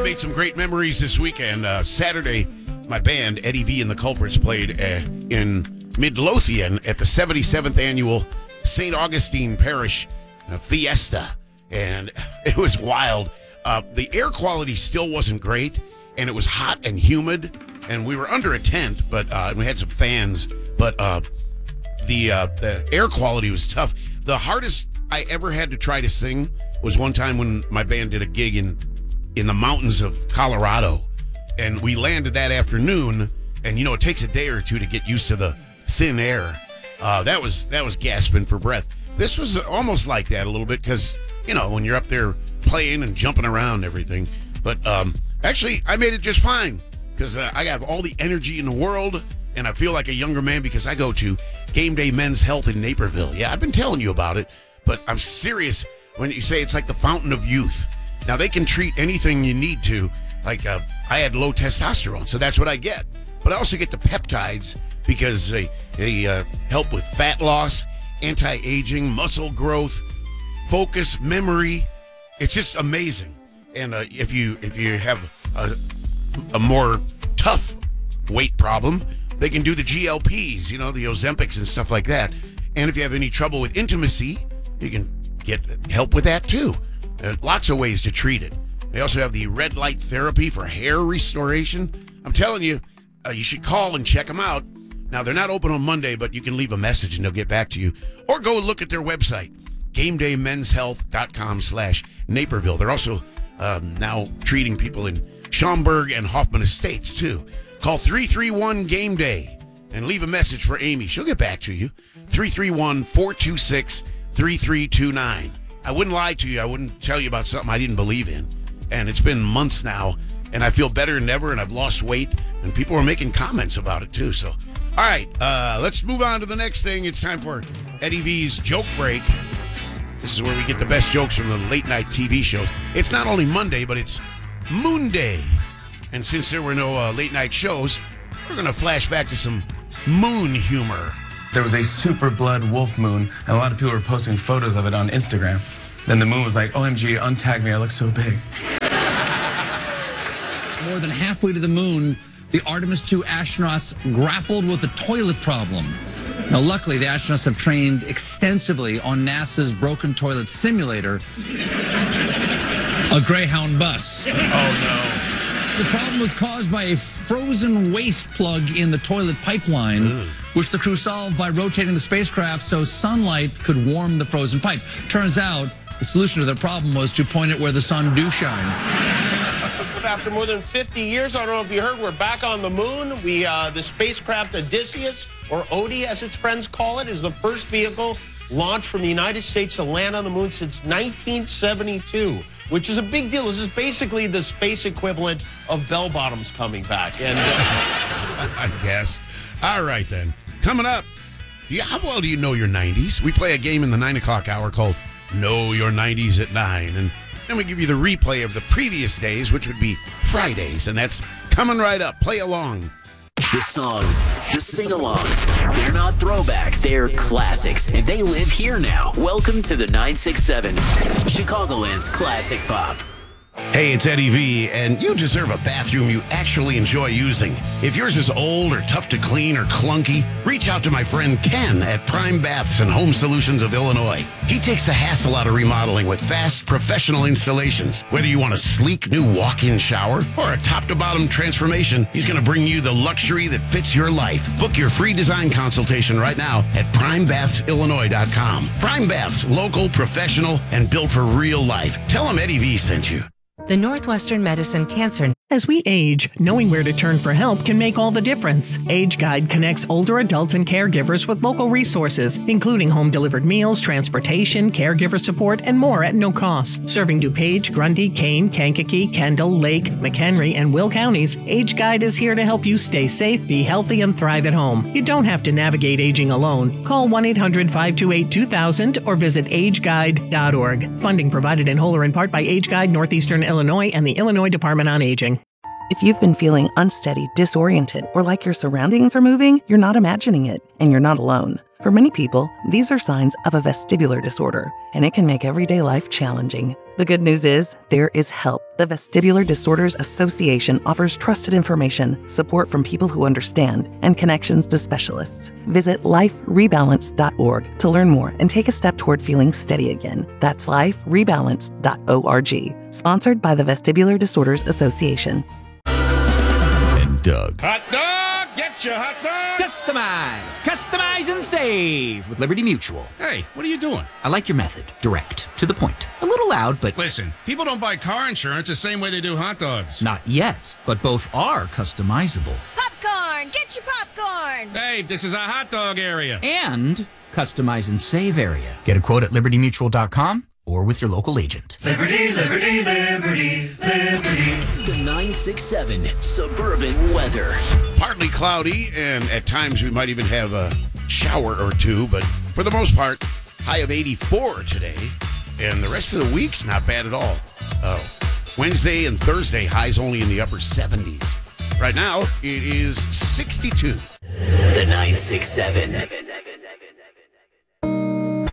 made some great memories this weekend. Saturday, my band, Eddie V and the Culprits, played in Midlothian at the 77th Annual St. Augustine Parish Fiesta, and it was wild. The air quality still wasn't great, and it was hot and humid, and we were under a tent, but we had some fans, but the air quality was tough. The hardest I ever had to try to sing was one time when my band did a gig in the mountains of Colorado, and we landed that afternoon, and it takes a day or two to get used to the thin air. That was gasping for breath. This was almost like that a little bit because when you're up there playing and jumping around and everything. But actually, I made it just fine because I have all the energy in the world, and I feel like a younger man because I go to Game Day Men's Health in Naperville. Yeah, I've been telling you about it, but I'm serious when you say it's like the fountain of youth. Now, they can treat anything you need to. Like, I had low testosterone, so that's what I get. But I also get the peptides because they help with fat loss, anti-aging, muscle growth, focus, memory. It's just amazing. And if you have a more tough weight problem, they can do the GLPs, the Ozempics and stuff like that. And if you have any trouble with intimacy, you can get help with that too. Lots of ways to treat it. They also have the red light therapy for hair restoration. I'm telling you, you should call and check them out. Now, they're not open on Monday, but you can leave a message and they'll get back to you. Or go look at their website, GameDayMen'sHealth.com/Naperville. They're also now treating people in Schaumburg and Hoffman Estates, too. Call 331-GAME-DAY and leave a message for Amy. She'll get back to you. 331-426-3329. I wouldn't lie to you. I wouldn't tell you about something I didn't believe in. And it's been months now, and I feel better than ever, and I've lost weight, and people are making comments about it, too. So, all right, let's move on to the next thing. It's time for Eddie V's Joke Break. This is where we get the best jokes from the late-night TV shows. It's not only Monday, but it's Moon Day. And since there were no late-night shows, we're going to flash back to some moon humor. There was a super blood wolf moon, and a lot of people were posting photos of it on Instagram. Then the moon was like, OMG, untag me, I look so big. More than halfway to the moon, the Artemis II astronauts grappled with a toilet problem. Now, luckily, the astronauts have trained extensively on NASA's broken toilet simulator, a Greyhound bus. Oh, no. The problem was caused by a frozen waste plug in the toilet pipeline, which the crew solved by rotating the spacecraft so sunlight could warm the frozen pipe. Turns out, the solution to their problem was to point it where the sun do shine. After more than 50 years, I don't know if you heard, we're back on the moon. The spacecraft Odysseus, or Odie as its friends call it, is the first vehicle launched from the United States to land on the moon since 1972, which is a big deal. This is basically the space equivalent of bell bottoms coming back. And I guess. All right, then. Coming up, how well do you know your 90s? We play a game in the 9 o'clock hour called Know Your 90s at 9, and then we give you the replay of the previous days, which would be Fridays, and that's coming right up. Play along. The songs, the sing-alongs, they're not throwbacks, they're classics, and they live here now. Welcome to the 967, Chicagoland's Classic Pop. Hey, it's Eddie V, and you deserve a bathroom you actually enjoy using. If yours is old or tough to clean or clunky, reach out to my friend Ken at Prime Baths and Home Solutions of Illinois. He takes the hassle out of remodeling with fast, professional installations. Whether you want a sleek new walk-in shower or a top-to-bottom transformation, he's going to bring you the luxury that fits your life. Book your free design consultation right now at PrimeBathsIllinois.com. Prime Baths, local, professional, and built for real life. Tell him Eddie V sent you. The Northwestern Medicine Cancer. As we age, knowing where to turn for help can make all the difference. Age Guide connects older adults and caregivers with local resources, including home-delivered meals, transportation, caregiver support, and more at no cost. Serving DuPage, Grundy, Kane, Kankakee, Kendall, Lake, McHenry, and Will counties, Age Guide is here to help you stay safe, be healthy, and thrive at home. You don't have to navigate aging alone. Call 1-800-528-2000 or visit ageguide.org. Funding provided in whole or in part by Age Guide, Northeastern Illinois, and the Illinois Department on Aging. If you've been feeling unsteady, disoriented, or like your surroundings are moving, you're not imagining it, and you're not alone. For many people, these are signs of a vestibular disorder, and it can make everyday life challenging. The good news is, there is help. The Vestibular Disorders Association offers trusted information, support from people who understand, and connections to specialists. Visit liferebalance.org to learn more and take a step toward feeling steady again. That's liferebalance.org. Sponsored by the Vestibular Disorders Association. And Doug. Hot dog! Get your hot dog! Customize and save with Liberty Mutual. Hey, what are you doing? I like your method. Direct, to the point. A little loud, but... Listen, people don't buy car insurance the same way they do hot dogs. Not yet, but both are customizable. Popcorn! Get your popcorn! Hey, this is a hot dog area. And customize and save area. Get a quote at libertymutual.com or with your local agent. Liberty, Liberty, Liberty, Liberty. The 967 Suburban Weather. Partly cloudy, and at times we might even have a shower or two, but for the most part, high of 84 today, and the rest of the week's not bad at all. Wednesday and Thursday, highs only in the upper 70s. Right now, it is 62. The 967.